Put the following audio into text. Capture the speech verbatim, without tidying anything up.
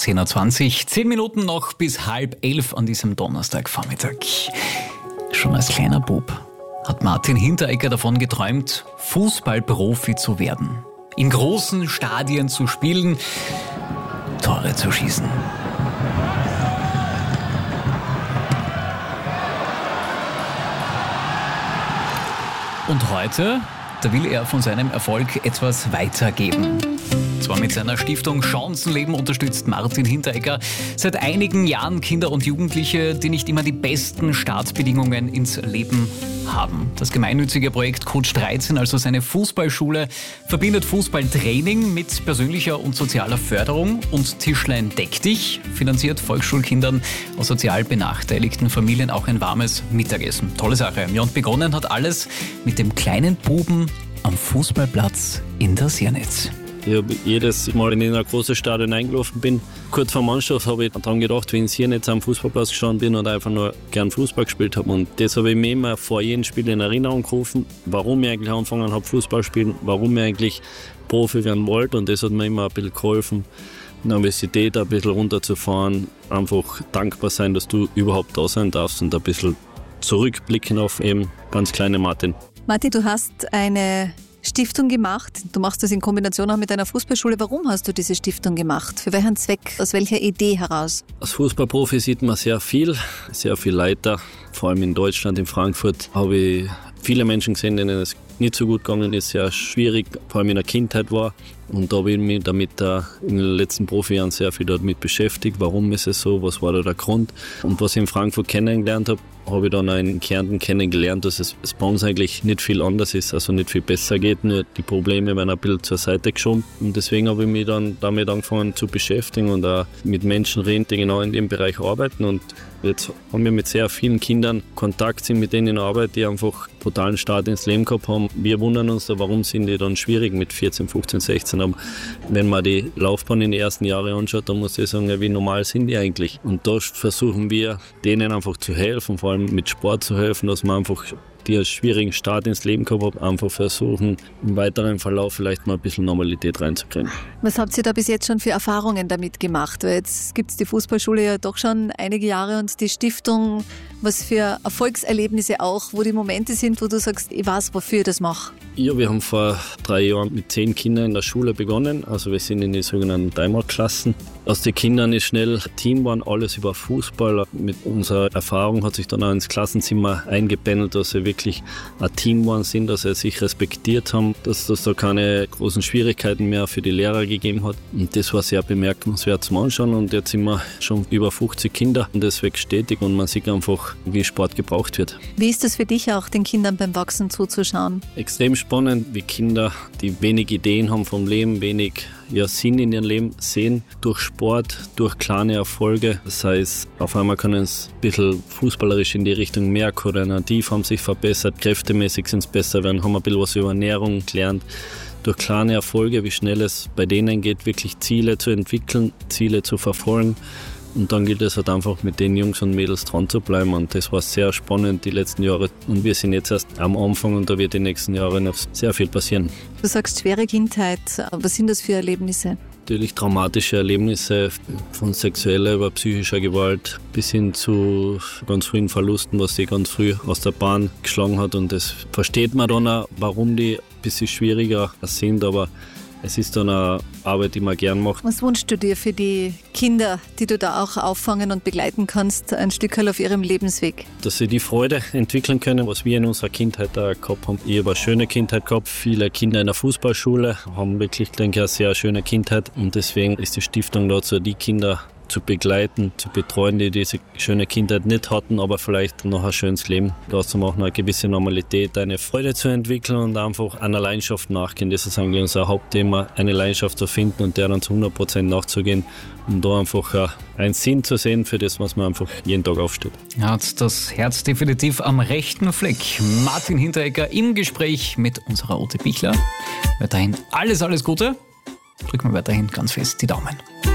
zehn Uhr zwanzig, zehn Minuten noch bis halb elf an diesem Donnerstagvormittag. Schon als kleiner Bub hat Martin Hinteregger davon geträumt, Fußballprofi zu werden. In großen Stadien zu spielen, Tore zu schießen. Und heute, da will er von seinem Erfolg etwas weitergeben. Zwar mit seiner Stiftung Chancenleben unterstützt Martin Hinteregger seit einigen Jahren Kinder und Jugendliche, die nicht immer die besten Startbedingungen ins Leben haben. Das gemeinnützige Projekt Coach dreizehn, also seine Fußballschule, verbindet Fußballtraining mit persönlicher und sozialer Förderung, und Tischlein Deck dich finanziert Volksschulkindern aus sozial benachteiligten Familien auch ein warmes Mittagessen. Tolle Sache. Ja, und begonnen hat alles mit dem kleinen Buben am Fußballplatz in der Siernitz. Ich habe jedes Mal, wenn ich in ein großes Stadion eingelaufen bin, kurz vor Mannschaft, habe ich daran gedacht, wenn ich hier nicht am Fußballplatz gestanden bin und einfach nur gern Fußball gespielt habe. Und das habe ich mir immer vor jedem Spiel in Erinnerung gerufen, warum ich eigentlich angefangen habe, Fußball zu spielen, warum ich eigentlich Profi werden wollte. Und das hat mir immer ein bisschen geholfen, Nervosität ein bisschen runterzufahren, einfach dankbar sein, dass du überhaupt da sein darfst und ein bisschen zurückblicken auf eben ganz kleine Martin. Martin, du hast eine Stiftung gemacht. Du machst das in Kombination auch mit deiner Fußballschule. Warum hast du diese Stiftung gemacht? Für welchen Zweck? Aus welcher Idee heraus? Als Fußballprofi sieht man sehr viel, sehr viel Leiter. Vor allem in Deutschland, in Frankfurt, habe ich viele Menschen gesehen, denen es nicht so gut gegangen ist, sehr schwierig, vor allem in der Kindheit war. Und da habe ich mich damit uh, in den letzten Profijahren sehr viel damit beschäftigt. Warum ist es so? Was war da der Grund? Und was ich in Frankfurt kennengelernt habe, habe ich dann auch in Kärnten kennengelernt, dass es, es bei uns eigentlich nicht viel anders ist, also nicht viel besser geht. Nur die Probleme werden ein bisschen zur Seite geschoben. Und deswegen habe ich mich dann damit angefangen zu beschäftigen und auch mit Menschen reden, die genau in dem Bereich arbeiten. Und jetzt haben wir mit sehr vielen Kindern Kontakt, sind mit denen in Arbeit, die einfach brutalen Start ins Leben gehabt haben. Wir wundern uns da, warum sind die dann schwierig mit vierzehn, fünfzehn, sechzehn. Aber wenn man die Laufbahn in den ersten Jahren anschaut, dann muss ich sagen, ja, wie normal sind die eigentlich? Und da versuchen wir, denen einfach zu helfen, vor allem mit Sport zu helfen, dass man einfach die einen schwierigen Start ins Leben gehabt haben, einfach versuchen, im weiteren Verlauf vielleicht mal ein bisschen Normalität reinzukriegen. Was habt ihr da bis jetzt schon für Erfahrungen damit gemacht? Weil jetzt gibt es die Fußballschule ja doch schon einige Jahre und die Stiftung. Was für Erfolgserlebnisse auch, wo die Momente sind, wo du sagst, ich weiß, wofür ich das mache? Ja, wir haben vor drei Jahren mit zehn Kindern in der Schule begonnen. Also wir sind in die sogenannten Diamond-Klassen. Aus den Kindern ist schnell ein Team geworden, alles über Fußball. Mit unserer Erfahrung hat sich dann auch ins Klassenzimmer eingependelt, dass wir wirklich ein Team geworden sind, dass sie sich respektiert haben, dass es da keine großen Schwierigkeiten mehr für die Lehrer gegeben hat. Und das war sehr bemerkenswert zum Anschauen. Und jetzt sind wir schon über fünfzig Kinder und das wächst stetig und man sieht einfach, wie Sport gebraucht wird. Wie ist das für dich auch, den Kindern beim Wachsen zuzuschauen? Extrem spannend, wie Kinder, die wenig Ideen haben vom Leben, wenig ja, Sinn in ihrem Leben sehen, durch Sport, durch kleine Erfolge. Das heißt, auf einmal können es ein bisschen fußballerisch in die Richtung mehr koordinativ, haben sich verbessert, kräftemäßig sind es besser werden, haben ein bisschen was über Ernährung gelernt. Durch kleine Erfolge, wie schnell es bei denen geht, wirklich Ziele zu entwickeln, Ziele zu verfolgen. Und dann gilt es halt einfach mit den Jungs und Mädels dran zu bleiben. Und das war sehr spannend die letzten Jahre. Und wir sind jetzt erst am Anfang und da wird die nächsten Jahre noch sehr viel passieren. Du sagst schwere Kindheit. Was sind das für Erlebnisse? Natürlich traumatische Erlebnisse von sexueller über psychischer Gewalt bis hin zu ganz frühen Verlusten, was sie ganz früh aus der Bahn geschlagen hat. Und das versteht man dann auch, warum die ein bisschen schwieriger sind. Aber es ist dann eine Arbeit, die man gern macht. Was wünschst du dir für die Kinder, die du da auch auffangen und begleiten kannst, ein Stück auf ihrem Lebensweg? Dass sie die Freude entwickeln können, was wir in unserer Kindheit da gehabt haben. Ich habe eine schöne Kindheit gehabt. Viele Kinder in der Fußballschule haben wirklich, denke ich, eine sehr schöne Kindheit. Und deswegen ist die Stiftung dazu, die Kinder zu begleiten, zu betreuen, die diese schöne Kindheit nicht hatten, aber vielleicht noch ein schönes Leben daraus zu machen, eine gewisse Normalität, eine Freude zu entwickeln und einfach einer Leidenschaft nachgehen. Das ist eigentlich unser Hauptthema, eine Leidenschaft zu finden und der dann zu hundert Prozent nachzugehen, um da einfach einen Sinn zu sehen für das, was man einfach jeden Tag aufsteht. Er hat das Herz definitiv am rechten Fleck. Martin Hinteregger im Gespräch mit unserer Ute Bichler. Weiterhin alles, alles Gute. Drücken wir weiterhin ganz fest die Daumen.